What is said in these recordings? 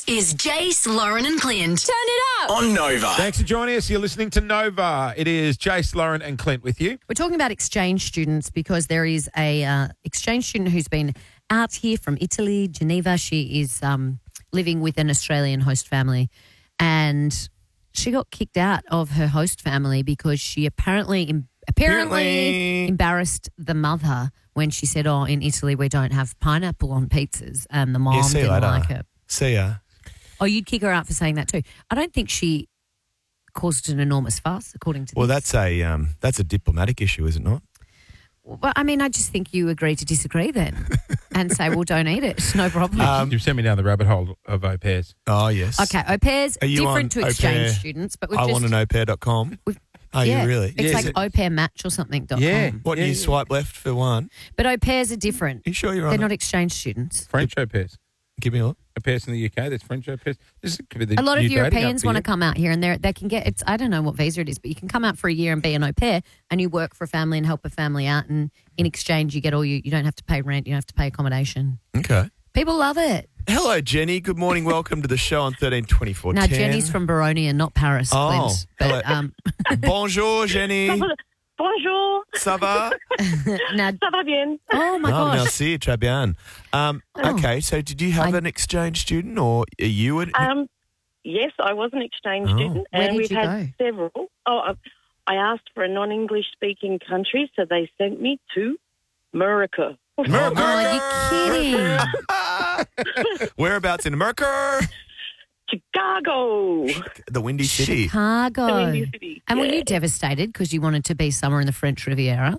This is Jace, Lauren and Clint. Turn it up. On Nova. Thanks for joining us. You're listening to Nova. It is Jace, Lauren and Clint with you. We're talking about exchange students because there is a exchange student who's been out here from Italy, Geneva. She is living with an Australian host family, and she got kicked out of her host family because she apparently embarrassed the mother when she said, "Oh, in Italy we don't have pineapple on pizzas," and the mom didn't like it. See ya. Oh, you'd kick her out for saying that too. I don't think she caused an enormous fuss, according to Well, this. that's a diplomatic issue, is it not? Well, I mean, I just think you agree to disagree then and say, well, don't eat it. No problem. You've sent me down the rabbit hole of au pairs. Oh, yes. Okay, au pairs, Are you different on to au exchange pair? students. But we've I just, want an au-pair.com. Are yeah, you really? It's Yeah, like is it- au pair match or something.com. Yeah. What, Yeah, you yeah. swipe left for one? But au pairs are different. Are you sure you're They're on not it? exchange students. French au pairs. Give me a look. Au pairs in the UK, there's French au pairs. This could be the A lot of new dating app Europeans for want to you. come out here and they can get, it's I don't know what visa it is, but you can come out for a year and be an au pair and you work for a family and help a family out, and in exchange you get you don't have to pay rent, you don't have to pay accommodation. Okay. People love it. Hello, Jenny. Good morning. Welcome to the show on 132410. Now, Jenny's from Baronia, not Paris, Oh, Clint. hello. But Bonjour, Jenny. Bonjour, Ça va? now, ça va bien? oh my Oh, gosh. merci, très bien. Okay, so did you have an exchange student, or are you Yes, I was an exchange Oh. student, Where and did we've you had several. I asked for a non-English speaking country, so they sent me to America. Oh, you're kidding. whereabouts in America? Chicago, The Windy City. Chicago. the Windy City. And were Yeah. you devastated because you wanted to be somewhere in the French Riviera?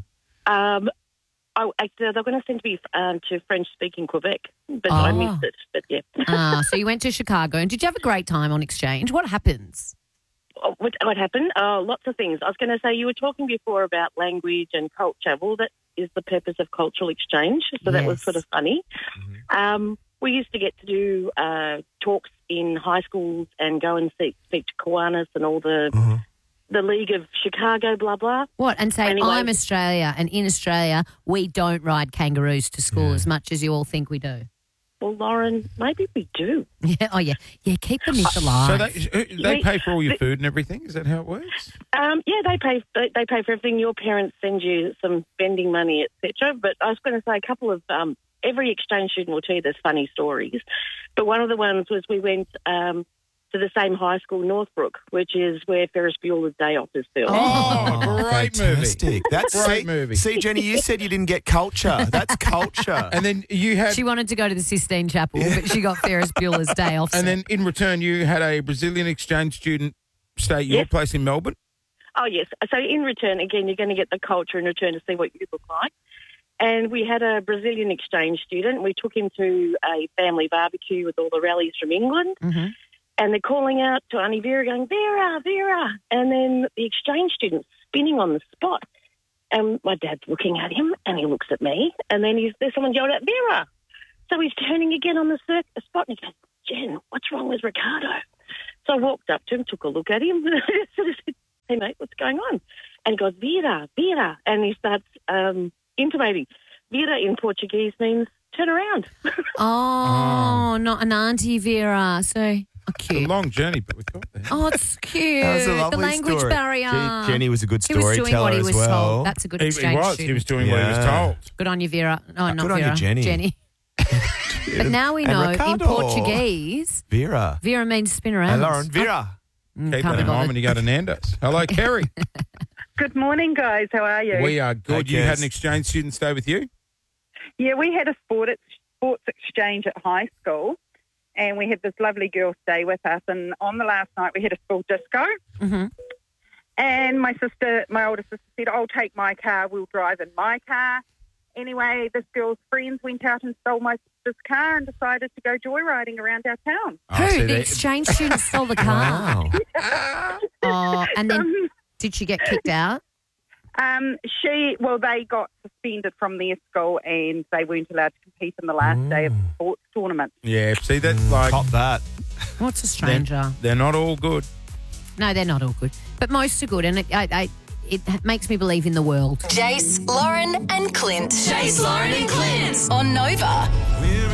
Actually, they're going to send me to French-speaking Quebec, but I missed it. But yeah. So you went to Chicago. And did you have a great time on exchange? What happens? What happened? Lots of things. I was going to say, you were talking before about language and culture. Well, that is the purpose of cultural exchange, so that was Yes. sort of funny. We used to get to do talks in high schools and go and speak to Kiwanis and all the League of Chicago, blah, blah. What? And say, Anyway. I'm Australia, and in Australia, we don't ride kangaroos to school as much as you all think we do. Well, Lauren, maybe we do. Yeah, oh, yeah. Yeah, keep the myth So alive. they pay for all your food and everything? Is that how it works? Yeah, they pay for everything. Your parents send you some spending money, etc. But I was going to say a couple of every exchange student will tell you there's funny stories. But one of the ones was we went to the same high school, Northbrook, which is where Ferris Bueller's Day Off is filmed. Oh, great movie. Fantastic. That's Great movie. See, Jenny, you said you didn't get culture. That's culture. And then you had... She wanted to go to the Sistine Chapel, but she got Ferris Bueller's Day Off. And then in return, you had a Brazilian exchange student stay at your Yes. place in Melbourne? Oh, yes. So in return, again, you're going to get the culture in return to see what you look like. And we had a Brazilian exchange student. We took him to a family barbecue with all the rallies from England. Mhm. And they're calling out to Auntie Vera going, Vera, Vera. And then the exchange student's spinning on the spot. And my dad's looking at him and he looks at me. And then there's someone yelled out, Vera. So he's turning again on the spot and he goes, Jen, what's wrong with Ricardo? So I walked up to him, took a look at him. Sort of said, hey, mate, what's going on? And he goes, Vera, Vera. And he starts intimating. Vera in Portuguese means turn around. Oh, not an Auntie Vera. So It's a cute. long journey, but we got there. Oh, it's cute. That was a the lovely language story. barrier. Jenny was a good He was doing storyteller what he as was well. told. That's a good He exchange was. student. He was doing what he was Yeah. told. Good on you, Vera. No, not good on you, Vera. Jenny. But now we And know in Ricardo. Portuguese, Vera. Vera means spin around. Hey, Lauren. Vera. Mm, Keep can't that be in mind bothered. when you go to Nando's. Hello, Kerry. Good morning, guys. How are you? We are good. Hey, You had Kez. an exchange student stay with you? Yeah, we had a sports exchange at high school, and we had this lovely girl stay with us. And on the last night, we had a school disco. Mhm. And my older sister said, I'll take my car, we'll drive in my car. Anyway, this girl's friends went out and stole my sister's car and decided to go joyriding around our town. Who? see, The they- exchange student stole the car. Wow. Oh, and then did she get kicked out? They got suspended from their school and they weren't allowed to compete in the last day of the sports tournament. Yeah, see, that's like... Cop that. What's a stranger? They're not all good. No, they're not all good, but most are good, and it makes me believe in the world. Jace, Lauren and Clint. Jace, Lauren and Clint. On Nova.